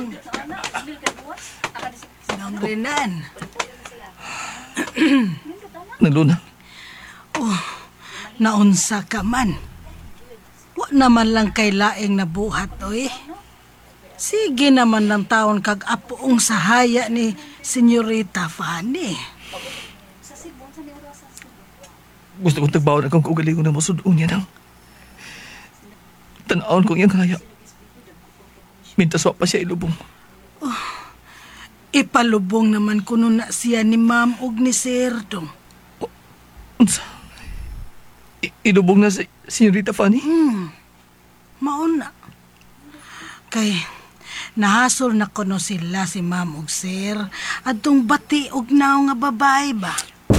Nang Renan. Naluna. Naunsa ka man. Wa naman lang kay laing nabuhat, oy. Sige naman ng taon kag apoong sahaya ni Senyorita Fanny. Gusto kong tagbawan akong kaugalingon na masudong niya nang. Tanawon kong iyang haya. Mintas wa pa siya ilubong. Ipalubong naman kuno na siya ni Ma'am ug ni Sir Dong. Unsa? Ilubong na si Senyorita Fanny? Mauna. Kay nahasol na kuno sila si Ma'am ug Sir adtong bati og naw nga babae ba.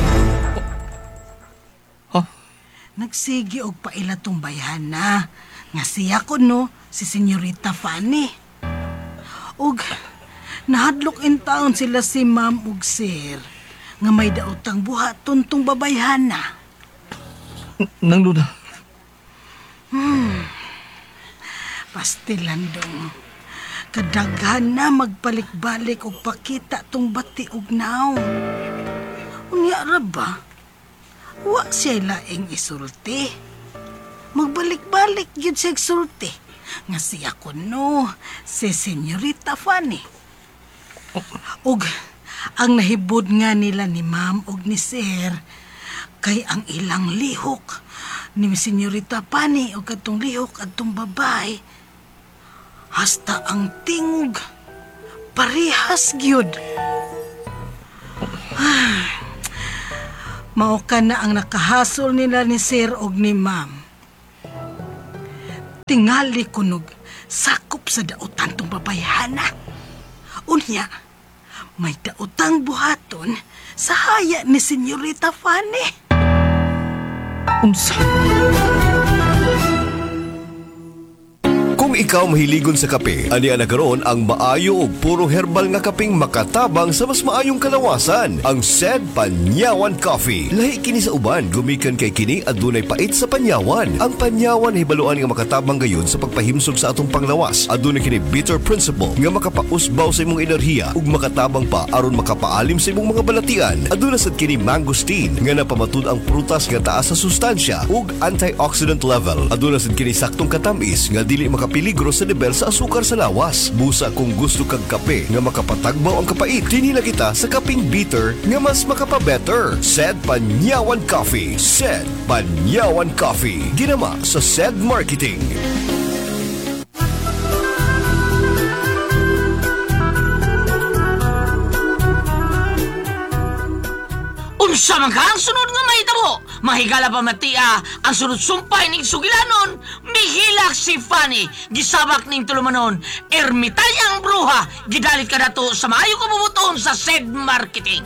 Ha? Nagsigi og paila tong bayhana nga siya kuno si Senyorita Fanny. Ug nahadlok in taon sila si Ma'am ug Sir nga may daotang buhaton tong babayhana. Nang Luna. Pastilan dong. Kadaghan na magbalik-balik og pakita tong bati og naw. Unya ra ba? Wa siya laing isulti. Magbalik-balik gyud siya sulti. Nga siya kuno si Senyorita Fanny. Ug ang nahibod nga nila ni Ma'am ug ni Sir kay ang ilang lihok ni Senyorita Fanny ug katong lihok adtong babae hasta ang tingog parehas gyud. Mao ka na ang nakahasol nila ni Sir ug ni Ma'am. Tingali kunog sakop sa daotan tong babayhana. Unya, may daotang buhaton sa haya ni Senyorita Fanny. Unsa? Kung ikaw mahiligon sa kape, ani nagkaroon ang maayo ug puro herbal nga kapeng makatabang sa mas maayong kalawasan, ang SED Panyawan Coffee. Lahi kini sa uban, gumikan kay kini adunay pait sa panyawan. Ang panyawan hibaluan nga makatabang gayon sa pagpahimsog sa atong panglawas. Adunay kini bitter principle nga makapausbaw sa imong enerhiya ug makatabang pa aron makapaalim sa imong mga balatian. Adunay sad kini mangosteen nga napamatud ang prutas nga taas sa sustansya ug antioxidant level. Adunay sad kini saktong katamis nga dili peligro sa level sa asukar sa lawas. Busa kung gusto kag kape nga makapatagbaw ang kapait, dinila kita sa kaping bitter nga mas makapabetter. SED Panyawan Coffee. SED Panyawan Coffee. Ginama sa SED Marketing. Unsa man ka ang sunod nga mahitabo? Mahigala pa matia ang sunod sumpay ning sugilanon. Mihilak si Fanny, gisabak ning tulumanon. Ermitayang bruha, gidalit ka dato sa maayo kabubuton sa SED Marketing.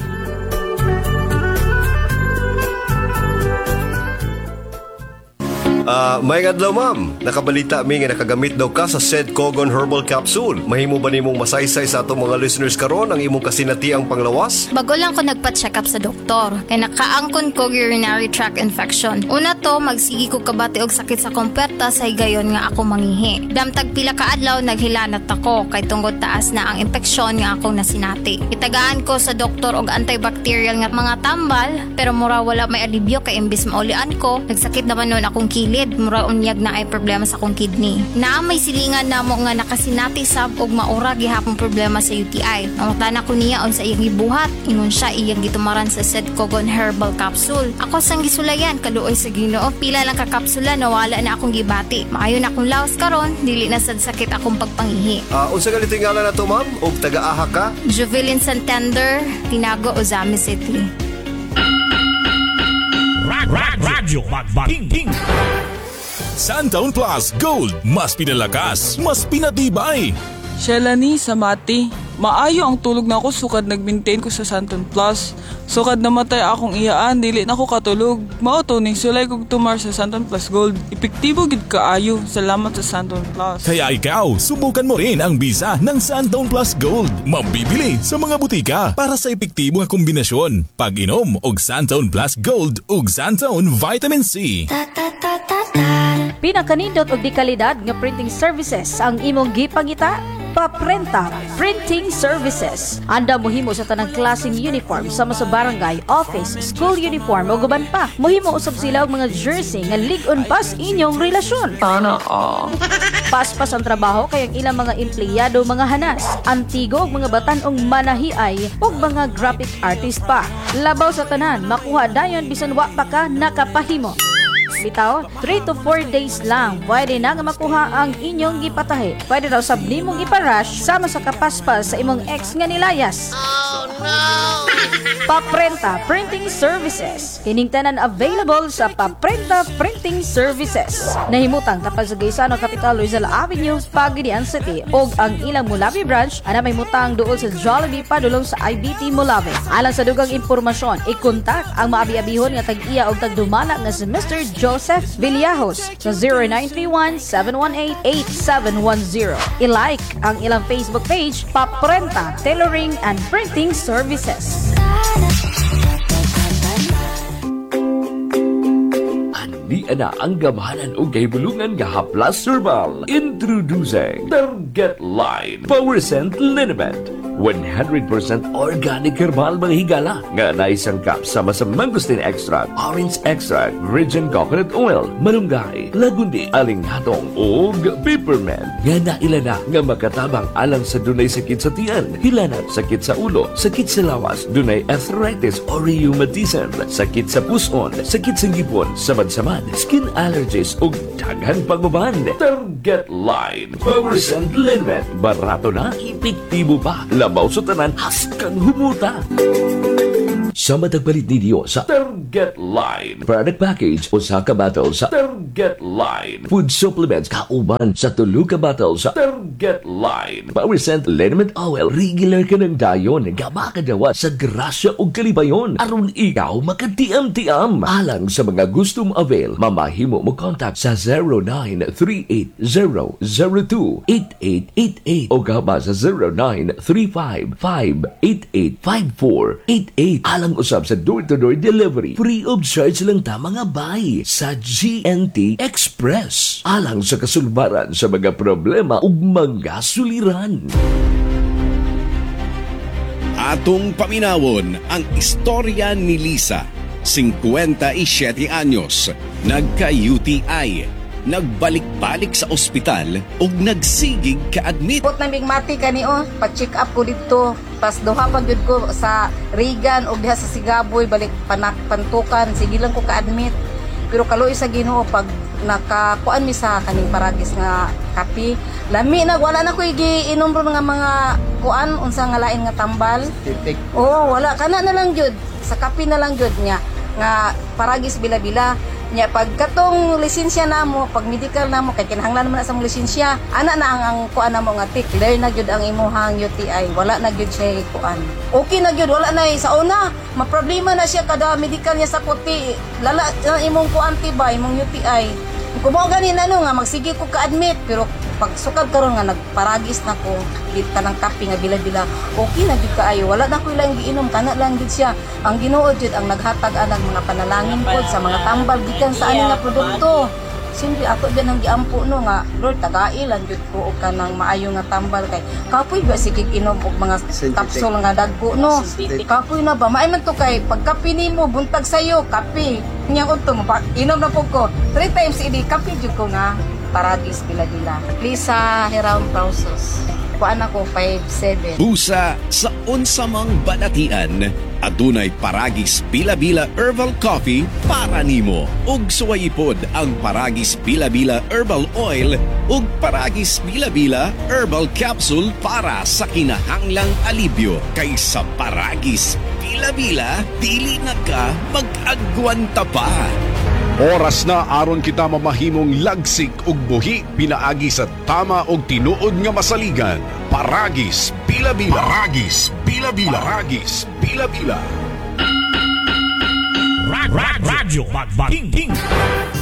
May adlaw ma'am, nakabalita mi nga nakagamit daw ka sa SED Cogon Herbal Capsule. Mahimo ba nimong masaysay sa atong mga listeners karon ang imong kasinatiang panglawas? Bago lang ko nagpa-check up sa doktor, kay nakaangkon ko urinary tract infection. Una to, magsigi ko kabati og sakit sa komperta sa higayon nga ako mangihi. Damtag pila ka adlaw naghilanat ako kay tungod taas na ang impeksyon nga akong nasinati. Itagaan ko sa doktor og antibacterial nga mga tambal, pero mura wala may alibyo kay imbis maulian ko, nagsakit naman noon akong mura unyag na ay problema sa akong kidney. Na may silingan namo nga nakasinati sab og maura gihapon problema sa UTI. Ang tana ko niya on sa iyang gibuhat, ingon siya iyang gitumaran sa SED Cogon Herbal Capsule. Ako sang gisulayan kaluoy sa Ginoo, pila lang ka kapsula nawala na akong gibati. Maayo na akong lawas karon, dili na sad sakit akong pagpangihi. Unsa ka ngalan nato ma'am? Og taga-aha ka? Jovelyn Santander, Tinago, Ozami City. Radyo Magbating. Santaon Plus Gold, mas pinalakas, mas pinatibay. Shelani sa Mati, maayo ang tulog na ako sukad nag-maintain ko sa Santon Plus. Sukad namatay akong iyaan, dili na ako katulog. Mao to ning sulay kog tumar sa Santon Plus Gold. Epektibo gid kaayo. Salamat sa Santon Plus. Kaya ikaw, subukan mo rin ang bisa ng Santon Plus Gold. Mabibili sa mga butika para sa epektibo nga kombinasyon. Pag-inom og Santon Plus Gold ug Santon Vitamin C. Pinakanindot og di kalidad nga printing services ang imong gipangita. Paprenta Printing Services. Anda mohimo sa tanang klaseng uniform sama sa barangay, office, school uniform o guban pa. Mohimo usab sila og mga jersey nga lig-on pas inyong relasyon. Paspas ang trabaho kay ang ilang mga empleyado mga hanas, antigo ug mga batan-ong manahiay ug mga graphic artist pa. Labaw sa tanan, makuha dayon bisan wa pa ka nakapahimo. Bitaw, 3 to 4 days lang pwede na nga makuha ang inyong gipatahi. Pwede daw sab nimong iparush sama sa kapaspas sa imong ex nga nilayas. Oh no! Paprenta Printing Services. Kining tanan available sa Paprenta Printing Services. Nahimutang tapos sa Gaisano Capital Rizal Avenue, Pagadian City. Og ang ilang Mulabi branch ana may mutang duol sa Jollibee padulong sa IBT Mulabi. Alang sa dugang impormasyon, i-kontak ang maabi-abihon nga tag-iya og tagdumala nga si Mr. Joseph Villajos sa 0931-718-8710. I-like ang ilang Facebook page, Paprenta Tailoring and Printing Services. Di ana ang gamahanan o kahibulungan nga haplas herbal. Introducing Target Line Power Scent Liniment. 100% organic herbal mga higala nga naisangkap sama sa mangosteen extract, orange extract, virgin coconut oil, malunggay, lagundi, alinghatong ug peppermint nga nailana nga makatabang alang sa dunay sakit sa tiyan, hilanat, sakit sa ulo, sakit sa lawas, dunay arthritis or rheumatism, sakit sa puson, sakit sa ngipon, samad-samad, skin allergies ug daghang pagbaban. Target Line Power Scent Liniment. Barato na, epektibo pa. Labaw sa tanan, haskang humuta. Sa matagpalit ninyo sa Target Line product package o sa kabatal sa Target Line food supplements kauban sa tulog kabatal sa Target Line Power Scent Liniment Oil regular ka ng dayon nga makadawa sa grasya o kalibayon aron ikaw makatiam-tiam. Alang sa mga gustong avail, mamahimo mo contact sa 0938-002-8888 o gaba sa 0935-588-5488. Alang usab sa door-to-door delivery. Free of charge lang ta mga bay sa GNT Express. Alang sa kasulbaran sa mga problema ug mga suliran. Atong paminawon ang istorya ni Lisa, 57 anyos, nagka-UTI, nagbalik-balik sa ospital ug nagsigig ka-admit. Put na mati kani pa-check up ko dito. Pas duha pa gyud ko sa Regan ug diha sa Sigaboy balik pantukan, sige lang ko ka-admit. Pero kaloy sa Ginoo pag nakakuan mi sa kaning paragis nga kape, lami na wala na ko giinom ron nga mga kuan unsa nga lain nga tambal. Oo, wala kana na lang gyud sa kape na lang gyud nga paragis bila-bila. Nya pag katong lisensya namo, pag medical namo kay kinahanglan man sa mong lisensya, ana na ang kuan namo nga clear na gyud ang imuhang UTI, wala na gyud siya kuan. Okay na gyud, wala na sa una, maproblema na siya kada medical niya sa puti. Lala imong kuan tibay, imong UTI. Kung mo gani na nga magsige ko ka-admit, pero pag sukad karon nga nagparagis na ko kita ng kape nga bila-bila, okay na gyud kaayo, wala na ko ilang giinom, kana lang gyud siya. Ang Ginoo gyud ang naghatag anang mga panalangin pod sa mga tambal gikan sa ani nga produkto. Simple ato din ang giampo no nga Lord tagailan gyud ko og kanang maayo nga tambal kay kapoy ba sige inom og mga capsule nga dagko no. Kapoy na ba maay man to kay pagkape nimo buntag sayo kape. Nya unto inom na pud ko 3 times idi kape gyud ko nga paragis bila-bila. Lisa Heram Pausos. Kuan ako 5'7". Busa sa unsamang banatian, adunay Paragis Bila-Bila Herbal Coffee para nimo. Ug suwayipod ang Paragis Bila-Bila Herbal Oil ug Paragis Bila-Bila Herbal Capsule para sa kinahanglang alibyo. Kaysa Paragis Bila-Bila, dili na ka mag-agwanta pa. Oras na aron kita mamahimong lagsik ug buhi pinaagi sa tama og tinuod nga masaligan. Paragis Bila-Bila. Paragis Bila-Bila. Paragis Bila-Bila. Radyo Magbating.